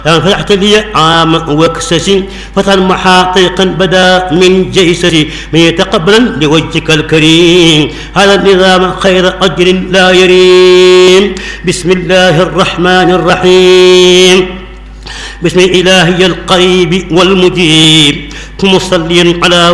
فتحت لي عام وكسسي فتى محاطيقا بدا من جيسسي من يتقبلا لوجهك الكريم هذا النظام خير أجر لا يريم. بسم الله الرحمن الرحيم. بسم إلهي القريب والمجيب مصليا على